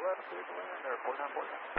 Go ahead, clear to land, airport on board.